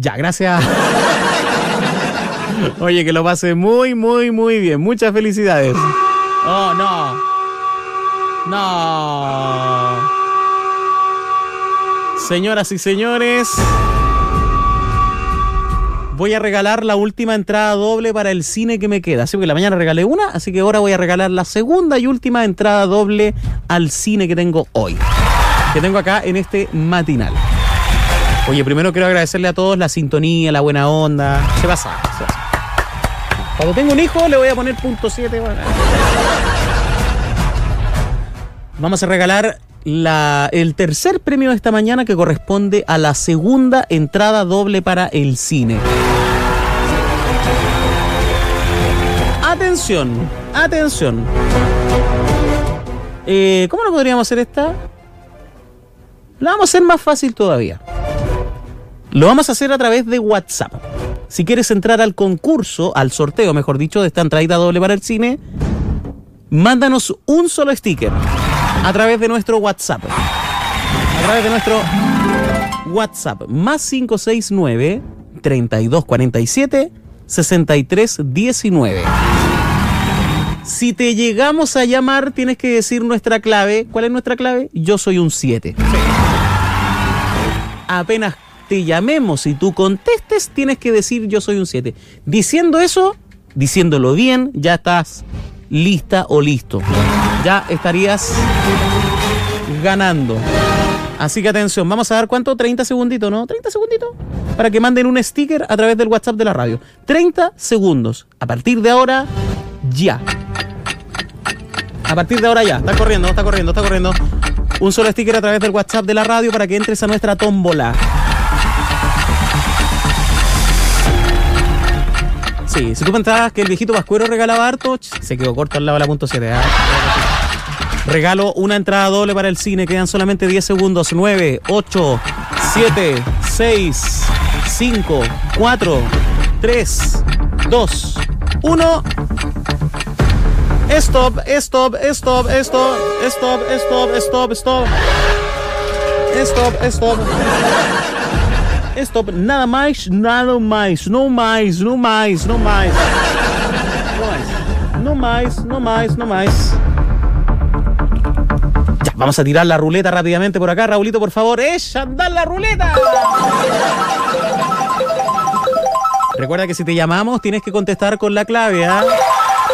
Ya, gracias. Oye, que lo pase muy, muy, muy bien. Muchas felicidades. Oh, no. No. Señoras y señores, voy a regalar la última entrada doble para el cine que me queda. Así que la mañana regalé una, así que ahora voy a regalar la segunda y última entrada doble al cine que tengo hoy. Que tengo acá en este matinal. Oye, primero quiero agradecerle a todos la sintonía, la buena onda. Se pasa. Cuando tengo un hijo le voy a poner .7. Bueno. Vamos a regalar el tercer premio de esta mañana, que corresponde a la segunda entrada doble para el cine. Atención, atención. ¿Cómo lo podríamos hacer esta? La vamos a hacer más fácil todavía. Lo vamos a hacer a través de WhatsApp. Si quieres entrar al concurso, al sorteo, mejor dicho, de esta entrada doble para el cine, mándanos un solo sticker a través de nuestro WhatsApp. A través de nuestro WhatsApp. Más 569 3247 6319. Si te llegamos a llamar, tienes que decir nuestra clave. ¿Cuál es nuestra clave? Yo soy un 7. Sí. Apenas te llamemos y tú contestes, tienes que decir yo soy un 7. Diciendo eso, diciéndolo bien, ya estás lista o listo. Ya estarías ganando. Así que atención, vamos a dar ¿cuánto? 30 segunditos, ¿no? 30 segunditos para que manden un sticker a través del WhatsApp de la radio. 30 segundos. A partir de ahora, ya. A partir de ahora ya. Está corriendo. Un solo sticker a través del WhatsApp de la radio para que entres a nuestra tómbola. Sí, si tú pensabas que el viejito Pascuero regalaba harto, se quedó corto al lado de la .7. Regalo una entrada doble para el cine. Quedan solamente 10 segundos. 9, 8, 7, 6, 5, 4, 3, 2, 1. Stop. Stop, nada más. No más. Ya, vamos a tirar la ruleta rápidamente por acá. Raulito, por favor, ¡echa a andar la ruleta! Recuerda que si te llamamos tienes que contestar con la clave, ¿ah?